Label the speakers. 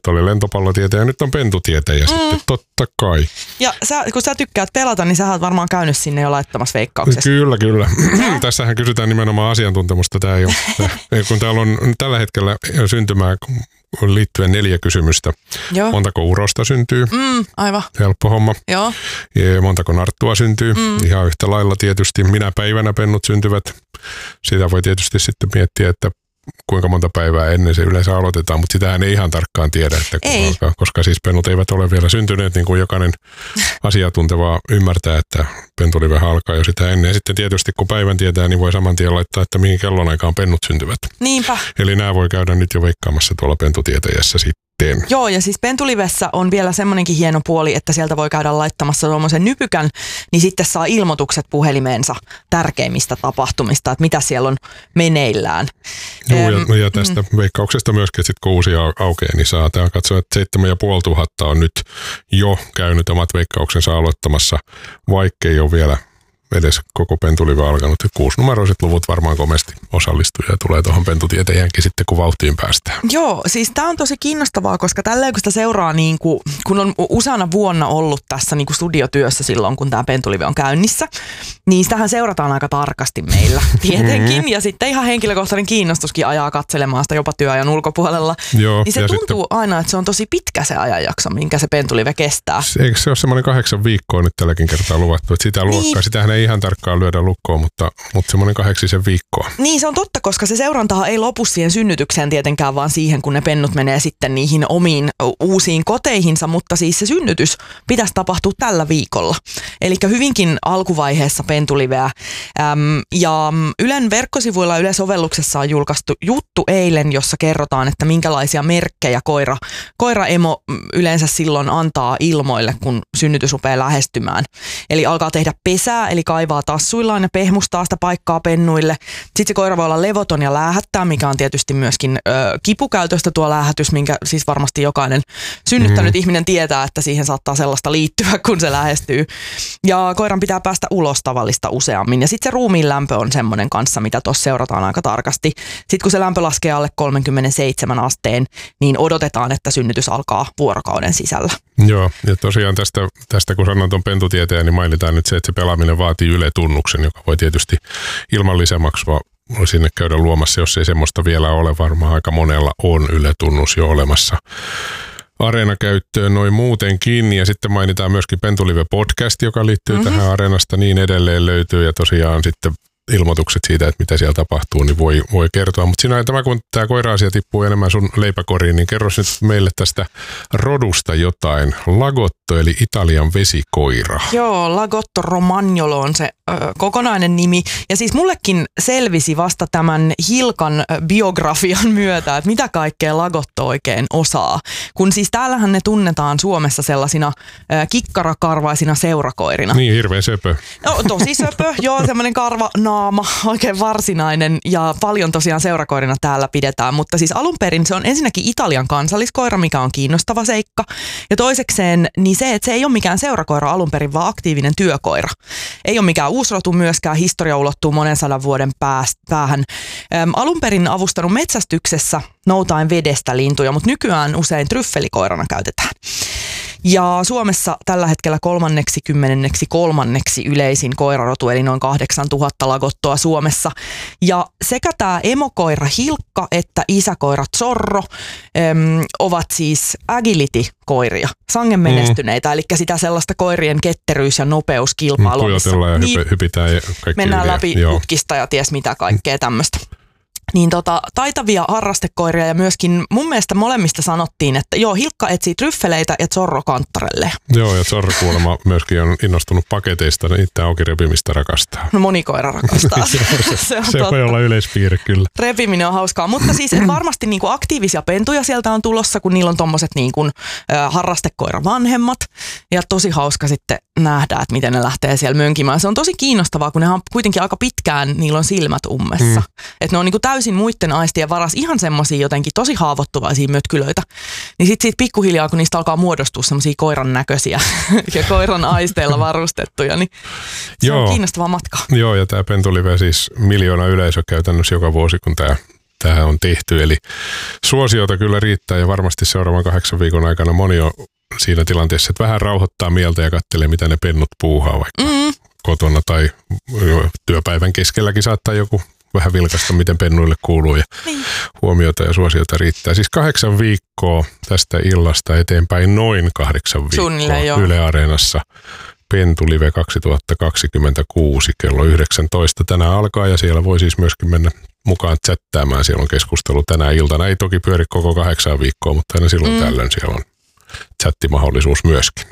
Speaker 1: nyt oli lentopallotietäjä ja nyt on pentutietäjä sitten, totta kai.
Speaker 2: Ja kun sä tykkäät pelata, niin sä oot varmaan käynyt sinne jo laittamassa veikkauksessa.
Speaker 1: Kyllä. Tässähän kysytään nimenomaan asiantuntemusta. Tää ei ole, kun täällä on tällä hetkellä syntymää liittyen 4 kysymystä.
Speaker 2: Joo.
Speaker 1: Montako urosta syntyy?
Speaker 2: Aivan.
Speaker 1: Helppo homma.
Speaker 2: Joo.
Speaker 1: Ja montako narttua syntyy? Ihan yhtä lailla tietysti. Minä päivänä pennut syntyvät. Sitä voi tietysti sitten miettiä, että kuinka monta päivää ennen se yleensä aloitetaan, mutta sitähän ei ihan tarkkaan tiedä, että kun alkaa, koska siis pennut eivät ole vielä syntyneet, niin kuin jokainen asiantunteva ymmärtää, että pentulive alkaa jo sitä ennen. Ja sitten tietysti kun päivän tietää, niin voi saman tien laittaa, että mihin kellonaikaan pennut syntyvät.
Speaker 2: Niinpä.
Speaker 1: Eli nämä voi käydä nyt jo veikkaamassa tuolla pentutietäjässä sitten.
Speaker 2: Joo, ja siis pentulivessä on vielä semmoinenkin hieno puoli, että sieltä voi käydä laittamassa tuommoisen nypykän, niin sitten saa ilmoitukset puhelimeensa tärkeimmistä tapahtumista, että mitä siellä on meneillään.
Speaker 1: Joo, ja tästä veikkauksesta myöskin, että sit kun uusia aukeaa, niin saa katsoa, että 7500 on nyt jo käynyt omat veikkauksensa aloittamassa, vaikkei ole vielä edes koko pentulive alkanut. 6-numeroiset luvut varmaan komesti osallistuu ja tulee tuohon pentutietäjänkin sitten, kun vauhtiin päästään.
Speaker 2: Joo, siis tämä on tosi kiinnostavaa, koska tälleen kun sitä seuraa, niin kun on useana vuonna ollut tässä niin kuin studiotyössä silloin, kun tämä pentulive on käynnissä, niin sitähän seurataan aika tarkasti meillä tietenkin. Ja sitten ihan henkilökohtainen kiinnostuskin ajaa katselemaan sitä jopa työajan ulkopuolella.
Speaker 1: Joo,
Speaker 2: niin se tuntuu aina, että se on tosi pitkä se ajanjakso, minkä se pentulive kestää.
Speaker 1: Eikö se ole semmoinen 8 viikkoa nyt tälläkin kertaa luvattu, että sitä luokkaa, niin. Sitähän ei ihan tarkkaan lyödä lukkoon, mutta semmoinen 8 viikkoa.
Speaker 2: Niin se on totta, koska se seurantahan ei lopu siihen synnytykseen tietenkään, vaan siihen, kun ne pennut menee sitten niihin omiin uusiin koteihinsa, mutta siis se synnytys pitäisi tapahtua tällä viikolla. Eli hyvinkin alkuvaiheessa pentuliveä. Ja Ylen verkkosivuilla Yle-sovelluksessa on julkaistu juttu eilen, jossa kerrotaan, että minkälaisia merkkejä koiraemo yleensä silloin antaa ilmoille, kun synnytys rupeaa lähestymään. Eli alkaa tehdä pesää, eli kaivaa tassuillaan ja pehmustaa sitä paikkaa pennuille. Sitten se koira voi olla levoton ja läähättää, mikä on tietysti myöskin kipukäytöstä tuo läähätys, minkä siis varmasti jokainen synnyttänyt ihminen tietää, että siihen saattaa sellaista liittyä, kun se lähestyy. Ja koiran pitää päästä ulos tavallista useammin. Ja sitten se ruumiin lämpö on semmoinen kanssa, mitä tuossa seurataan aika tarkasti. Sitten kun se lämpö laskee alle 37 asteen, niin odotetaan, että synnytys alkaa vuorokauden sisällä.
Speaker 1: Joo, ja tosiaan tästä kun sanon tuon pentutietäjän, niin mainitaan nyt se, että se pelaaminen vaatii Yle-tunnuksen, joka voi tietysti ilman lisämaksua sinne käydä luomassa, jos ei semmoista vielä ole. Varmaan aika monella on Yle-tunnus jo olemassa Areena-käyttöön noin muutenkin. Ja sitten mainitaan myöskin Pentulive-podcast, joka liittyy tähän Areenasta, niin edelleen löytyy. Ja tosiaan sitten ilmoitukset siitä, että mitä siellä tapahtuu, niin voi kertoa. Mutta siinä kun tämä koira-asia tippuu enemmän sun leipäkoriin, niin kerro nyt meille tästä rodusta jotain. Lagotto, eli Italian vesikoira.
Speaker 2: Joo, Lagotto Romagnolo on se kokonainen nimi. Ja siis mullekin selvisi vasta tämän Hilkan biografian myötä, että mitä kaikkea Lagotto oikein osaa. Kun siis täällähän ne tunnetaan Suomessa sellaisina kikkarakarvaisina seurakoirina.
Speaker 1: Niin, hirveän söpö.
Speaker 2: No, tosi söpö, joo, semmoinen karvanaama, oikein varsinainen, ja paljon tosiaan seurakoirina täällä pidetään. Mutta siis alun perin se on ensinnäkin Italian kansalliskoira, mikä on kiinnostava seikka. Ja toisekseen niin se, että se ei ole mikään seurakoira alun perin, vaan aktiivinen työkoira. Ei ole mikään uusrotu myöskään, historia ulottuu monen 100 vuoden päähän. Alun perin avustanut metsästyksessä noutain vedestä lintuja, mutta nykyään usein tryffelikoirana käytetään. Ja Suomessa tällä hetkellä 33. yleisin koirarotu, eli noin 8000 lagottoa Suomessa. Ja sekä tämä emokoira Hilkka että isäkoira Zorro ovat siis agility-koiria, sangen menestyneitä, eli sitä sellaista koirien ketteryys- ja nopeuskilpailua.
Speaker 1: Pujotellaan ja hypitään ja kaikki
Speaker 2: mennään läpi putkista ja ties mitä kaikkea tämmöistä. Niin taitavia harrastekoiria ja myöskin mun mielestä molemmista sanottiin, että joo, Hilkka etsii tryffeleitä ja Zorro kanttarelle.
Speaker 1: Joo, ja Zorro kuulemma myöskin on innostunut paketeista, niitä auki repimistä rakastaa.
Speaker 2: No moni koira rakastaa.
Speaker 1: se voi olla yleispiirre kyllä.
Speaker 2: Repiminen on hauskaa, mutta siis varmasti niinku aktiivisia pentuja sieltä on tulossa, kun niillä on tommoset niinku, harrastekoira vanhemmat. Ja tosi hauska sitten nähdä, että miten ne lähtee siellä mönkimään. Se on tosi kiinnostavaa, kun ne on kuitenkin aika pitkään, niillä on silmät ummessa. Että ne on niinku täysin muiden aistien varas, ihan semmosia jotenkin tosi haavoittuvaisia mötkylöitä. Niin sit siitä pikkuhiljaa, kun niistä alkaa muodostua semmosia koiran näköisiä ja koiran aisteilla varustettuja, niin se on kiinnostava matka.
Speaker 1: Joo, ja tää Pentulive siis 1 miljoona yleisö käytännössä joka vuosi, kun tää tähän on tehty. Eli suosiota kyllä riittää ja varmasti seuraavan 8 viikon aikana moni on siinä tilanteessa, että vähän rauhoittaa mieltä ja katselee, mitä ne pennut puuhaa vaikka kotona tai työpäivän keskelläkin saattaa joku vähän vilkasta, miten pennuille kuuluu ja huomiota ja suosiota riittää. Siis 8 viikkoa tästä illasta eteenpäin, noin 8 viikkoa Yle Areenassa. Pentu Live 2026 kello 19 tänään alkaa ja siellä voi siis myöskin mennä mukaan chattaamaan. Siellä on keskustelu tänä iltana. Ei toki pyöri koko 8 viikkoa, mutta aina silloin tällöin siellä on chattimahdollisuus myöskin.